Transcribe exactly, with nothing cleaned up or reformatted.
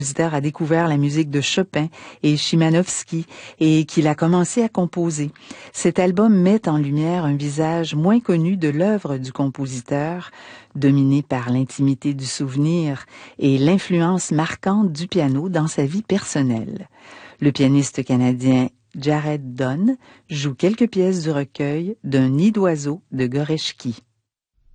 compositeur a découvert la musique de Chopin et Chimanovski et qu'il a commencé à composer. Cet album met en lumière un visage moins connu de l'œuvre du compositeur, dominé par l'intimité du souvenir et l'influence marquante du piano dans sa vie personnelle. Le pianiste canadien Jared Dunn joue quelques pièces du recueil D'un nid d'oiseau de Gorecki.